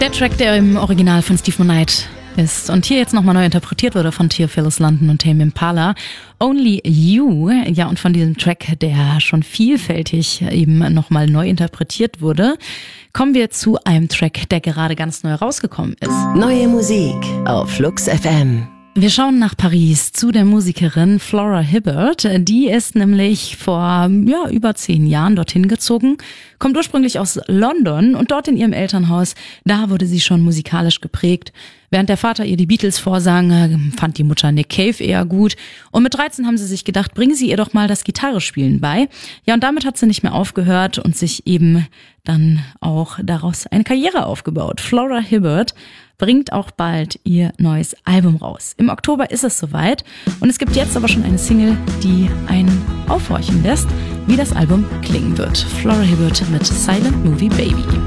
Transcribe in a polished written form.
Der Track, der im Original von Steve Monite ist und hier jetzt nochmal neu interpretiert wurde von Theophilus London und Tame Impala. Only You, ja, und von diesem Track, der schon vielfältig eben nochmal neu interpretiert wurde, kommen wir zu einem Track, der gerade ganz neu rausgekommen ist. Neue Musik auf Flux FM. Wir schauen nach Paris zu der Musikerin Flora Hibbert. Die ist nämlich vor über 10 Jahren dorthin gezogen, kommt ursprünglich aus London und dort in ihrem Elternhaus, da wurde sie schon musikalisch geprägt. Während der Vater ihr die Beatles vorsang, fand die Mutter Nick Cave eher gut. Und mit 13 haben sie sich gedacht, bringen sie ihr doch mal das Gitarrespielen bei. Ja, und damit hat sie nicht mehr aufgehört und sich eben dann auch daraus eine Karriere aufgebaut. Flora Hibbert bringt auch bald ihr neues Album raus. Im Oktober ist es soweit und es gibt jetzt aber schon eine Single, die einen aufhorchen lässt, wie das Album klingen wird. Flora Hibbert mit Silent Movie Baby.